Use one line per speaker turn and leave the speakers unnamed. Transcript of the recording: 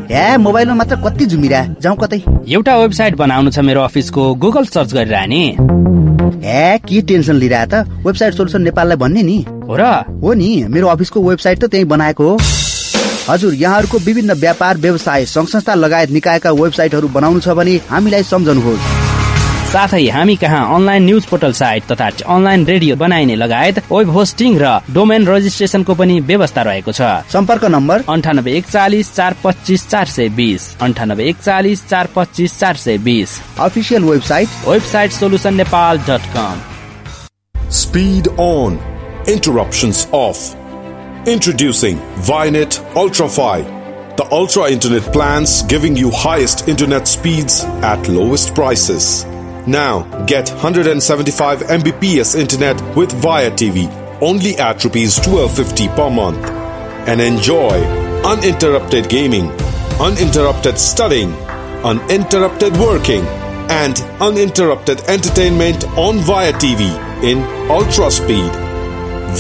ए मोबाइलमा मात्र कति झुमिरा जाउँ कतै।
एउटा वेबसाइट बनाउनु छ मेरो अफिसको, गुगल सर्च गरिरहने।
ए के टेन्सन लिइरा त, वेबसाइट सोल्युसन नेपाललाई भन्ने नि।
हो र?
हो नि, मेरो अफिसको वेबसाइट त त्यही बनाएको हो। हजुर, यहाँहरुको विभिन्न व्यापार व्यवसाय संघ संस्था लगायत निकायका वेबसाइटहरु बनाउनु छ भने हामीलाई सम्झनुहोस्।
साथै हामी कहाँ अनलाइन न्यूज पोर्टल साइट तथा अनलाइन रेडियो बनाइने लगायत वेब होस्टिङ र डोमेन रजिस्ट्रेसनको पनि व्यवस्था रहेको छ।
सम्पर्क number
9841 425 420 9841 425 420।
Official website
solutionnepal.com।
Speed on, interruptions off. Introducing Vynet Ultra-Fi, the ultra internet plans giving you highest internet speeds at lowest prices. Now get 175 Mbps internet with Via TV only at ₹1250 per month, and enjoy uninterrupted gaming, uninterrupted studying, uninterrupted working, and uninterrupted entertainment on Via TV in ultra speed.